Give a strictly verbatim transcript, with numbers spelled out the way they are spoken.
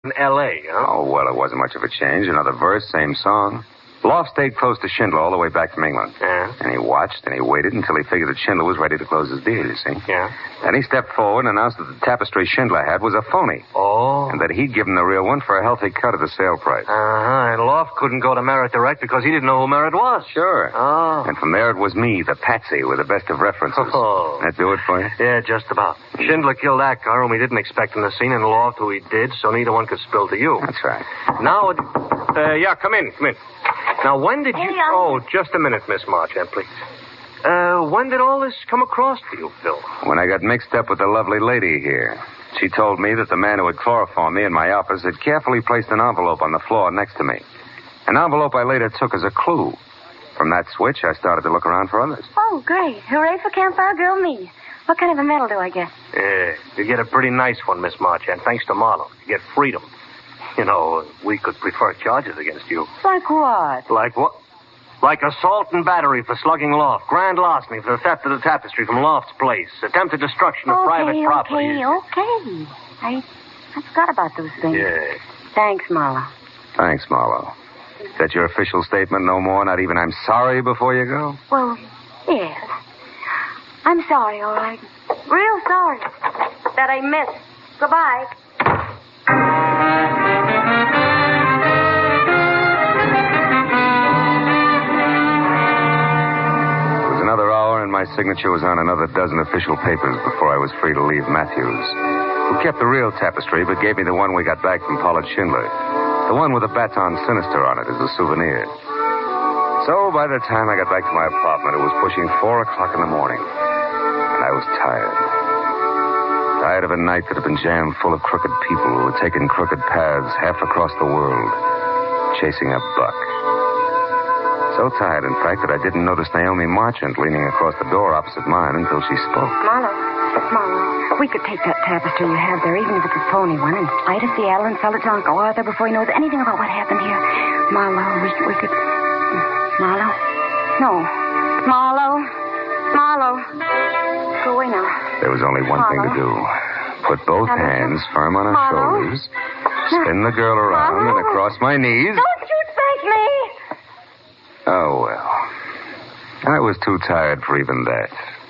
in L A, huh? Oh, well, it wasn't much of a change. Another verse, same song. Loft stayed close to Schindler all the way back from England. Yeah? And he watched and he waited until he figured that Schindler was ready to close his deal, you see. Yeah? Then he stepped forward and announced that the tapestry Schindler had was a phony. Oh. And that he'd given the real one for a healthy cut of the sale price. Uh-huh. And Loft couldn't go to Merritt direct because he didn't know who Merritt was. Sure. Oh. And from there it was me, the patsy, with the best of references. Oh. That do it for you? Yeah, just about. Schindler killed Ackar, whom we didn't expect in the scene, and Loft, who he did, so neither one could spill to you. That's right. Now, uh, yeah, come in, come in. Now, when did you... Hey, oh, just a minute, Miss Marchand, please. Uh, when did all this come across to you, Phil? When I got mixed up with the lovely lady here. She told me that the man who had chloroformed me in my office had carefully placed an envelope on the floor next to me. An envelope I later took as a clue. From that switch, I started to look around for others. Oh, great. Hooray for Campfire Girl me. What kind of a medal do I get? Yeah, you get a pretty nice one, Miss Marchand, thanks to Marlowe. You get freedom. You know, we could prefer charges against you. Like what? Like what? Like assault and battery for slugging Loft, grand larceny for the theft of the tapestry from Loft's place, attempted destruction of okay, private property. Okay, okay. I, I forgot about those things. Yeah. Thanks, Marlowe. Thanks, Marlowe. Is that your official statement? No more? Not even I'm sorry before you go? Well, yes. I'm sorry, all right. Real sorry that I missed. Goodbye. Another hour and my signature was on another dozen official papers before I was free to leave Matthews, who kept the real tapestry but gave me the one we got back from Pollard Schindler, the one with the baton sinister on it as a souvenir. So by the time I got back to my apartment, it was pushing four o'clock in the morning, and I was tired. Tired of a night that had been jammed full of crooked people who had taken crooked paths half across the world, chasing a buck. So tired, in fact, that I didn't notice Naomi Marchand leaning across the door opposite mine until she spoke. Marlowe, Marlowe, we could take that tapestry you have there, even if it's a phony one, and fly to Seattle and sell it to Uncle Arthur before he knows anything about what happened here. Marlowe, we, we could... Marlowe? No. Marlowe? Marlowe? Go away now. There was only one Marlowe. thing to do. Put both Marlowe. hands firm on her Marlowe. shoulders, spin the girl around Marlowe. and across my knees. Don't you spank me! Oh, well. I was too tired for even that.